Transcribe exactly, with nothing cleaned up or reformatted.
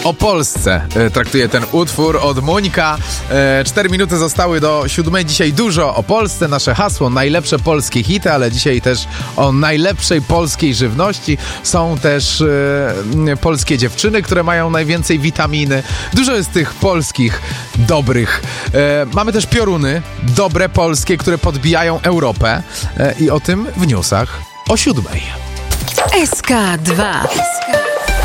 O Polsce e, traktuje ten utwór od Monika. E, cztery minuty zostały do siódmej. Dzisiaj dużo o Polsce. Nasze hasło: najlepsze polskie hity, ale dzisiaj też o najlepszej polskiej żywności. Są też e, polskie dziewczyny, które mają najwięcej witaminy. Dużo jest tych polskich, dobrych. E, mamy też pioruny, dobre polskie, które podbijają Europę. E, I o tym w newsach o siódmej. S K dwa.